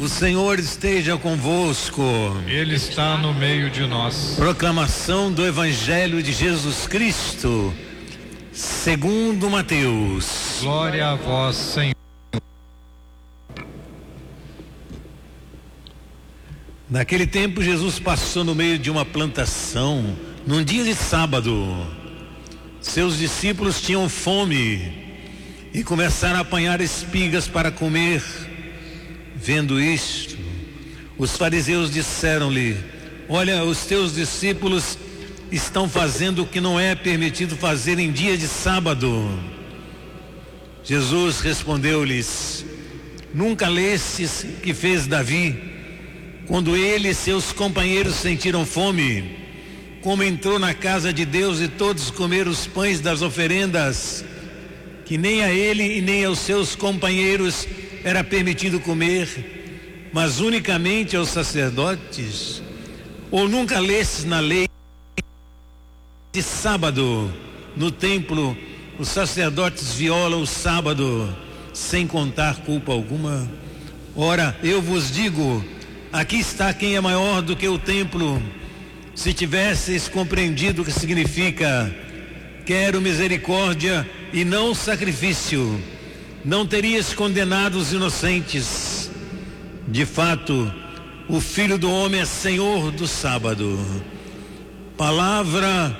O Senhor esteja convosco. Ele está no meio de nós. Proclamação do Evangelho de Jesus Cristo, segundo Mateus. Glória a vós, Senhor. Naquele tempo, Jesus passou no meio de uma plantação, num dia de sábado. Seus discípulos tinham fome e começaram a apanhar espigas para comer. Vendo isto, os fariseus disseram-lhe: olha, os teus discípulos estão fazendo o que não é permitido fazer em dia de sábado. Jesus respondeu-lhes: nunca lestes que fez Davi, quando ele e seus companheiros sentiram fome, como entrou na casa de Deus e todos comeram os pães das oferendas, que nem a ele e nem aos seus companheiros era permitido comer, mas unicamente aos sacerdotes? Ou nunca lestes na lei de sábado, no templo, os sacerdotes violam o sábado sem contar culpa alguma? Ora, eu vos digo, aqui está quem é maior do que o templo. Se tivesseis compreendido o que significa quero misericórdia e não sacrifício, não terias condenado os inocentes. De fato, o Filho do Homem é Senhor do sábado. Palavra